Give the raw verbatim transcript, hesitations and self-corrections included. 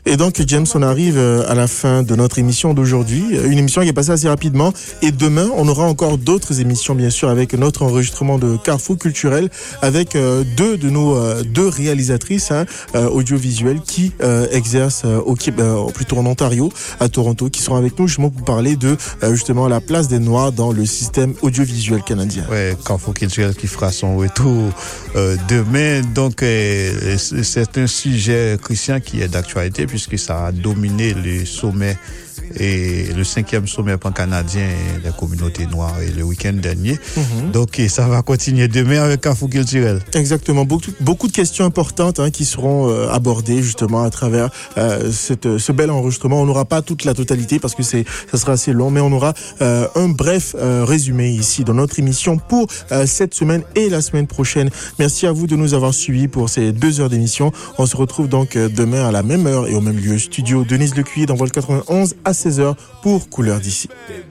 Et donc, James, on arrive à la fin de notre émission d'aujourd'hui. Une émission qui est passée assez rapidement. Et demain, on aura encore d'autres émissions, bien sûr, avec notre enregistrement de Carrefour culturel, avec euh, deux de nos euh, deux réalisatrices hein, euh, audiovisuelles qui euh, exercent euh, au euh, plutôt en Ontario, à Toronto, qui seront avec nous justement pour parler de euh, justement la place des Noirs dans le système audiovisuel canadien. Ouais, Carrefour culturel qui fera son retour euh, demain. Donc, euh, c'est un sujet, Christian, qui est d'actualité puisque ça a dominé le sommet et le cinquième sommet pan-canadien des communautés noires et le week-end dernier. Mm-hmm. Donc, ça va continuer demain avec Carrefour culturel. Exactement. Beaucoup, beaucoup de questions importantes hein, qui seront euh, abordées justement à travers euh, cette, ce bel enregistrement. On n'aura pas toute la totalité parce que c'est, ça sera assez long, mais on aura euh, un bref euh, résumé ici dans notre émission pour euh, cette semaine et la semaine prochaine. Merci à vous de nous avoir suivis pour ces deux heures d'émission. On se retrouve donc euh, demain à la même heure et au même lieu. Studio Denise Lecuyer dans Vol quatre-vingt-onze à seize heures pour Couleur d'ici.